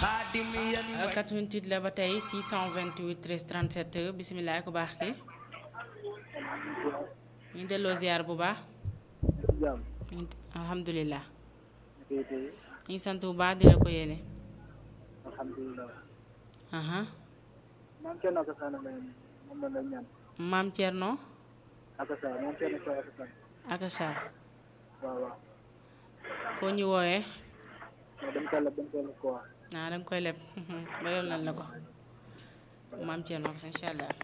88 la ba tey 628 13 37 bisimilah ku baax ki ñu delloo ziar bu baax alhamdulilah ñu sant bu baax di la ko yéene maam Thierno Akassa foo ñu woowee danga koy leb ba yoon lan la ko maam Thierno Akassa incha allah